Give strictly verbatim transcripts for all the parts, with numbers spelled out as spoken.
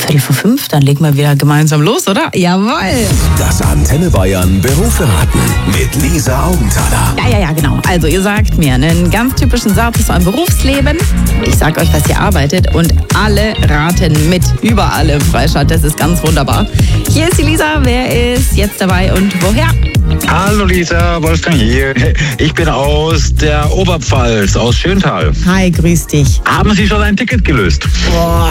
Viertel vor fünf, dann legen wir wieder gemeinsam los, oder? Jawohl. Das Antenne Bayern Berufe raten mit Lisa Augenthaler. Ja, ja, ja, genau. Also ihr sagt mir einen ganz typischen Satz aus eurem Berufsleben. Ich sag euch, was ihr arbeitet und alle raten mit. Überall im Freistaat. Das ist ganz wunderbar. Hier ist die Lisa. Wer ist jetzt dabei und woher? Hallo Lisa, Wolfgang hier. Ich bin aus der Oberpfalz, aus Schöntal. Hi, grüß dich. Haben Sie schon ein Ticket gelöst? Boah.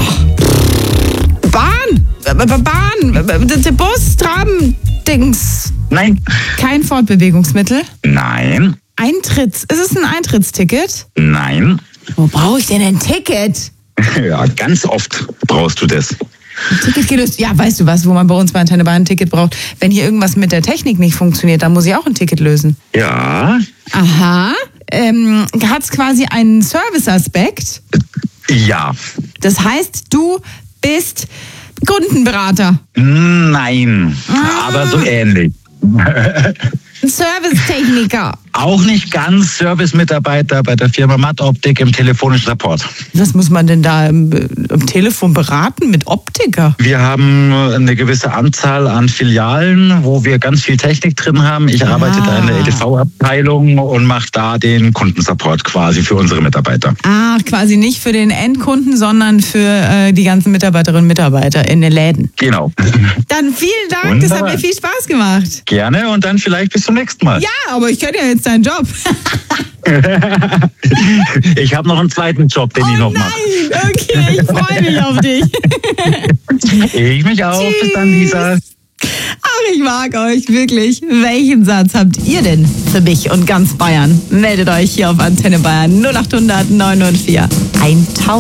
Bahn! B- Bahn! Der Bus, Tram, Dings. Nein. Kein Fortbewegungsmittel? Nein. Eintritts. Ist es ein Eintrittsticket? Nein. Wo brauche ich denn ein Ticket? Ja, ganz oft brauchst du das. Ein Ticket gelöst. Ja, weißt du was, wo man bei uns bei Antenne Bayern ein Ticket braucht? Wenn hier irgendwas mit der Technik nicht funktioniert, dann muss ich auch ein Ticket lösen. Ja. Aha. Ähm, hat es quasi einen Serviceaspekt? Ja. Das heißt, du bist Kundenberater. Nein. Ah. Aber so ähnlich. Servicetechniker. Auch nicht ganz Service-Mitarbeiter bei der Firma Matt Optik im telefonischen Support. Was muss man denn da im, im Telefon beraten mit Optiker? Wir haben eine gewisse Anzahl an Filialen, wo wir ganz viel Technik drin haben. Ich arbeite Ah. da in der E D V-Abteilung und mache da den Kundensupport quasi für unsere Mitarbeiter. Ah, quasi nicht für den Endkunden, sondern für äh, die ganzen Mitarbeiterinnen und Mitarbeiter in den Läden. Genau. Dann vielen Dank, das hat mir viel Spaß gemacht. Gerne und dann vielleicht bis zum nächsten Mal. Ja, aber ich kenne ja jetzt deinen Job. Ich habe noch einen zweiten Job, den oh ich noch nein, mache. okay, ich freue mich auf dich. Ich mich auch. Tschüss. Bis dann, Lisa. Ach, ich mag euch wirklich. Welchen Satz habt ihr denn für mich und ganz Bayern? Meldet euch hier auf Antenne Bayern null acht hundert neun null vier.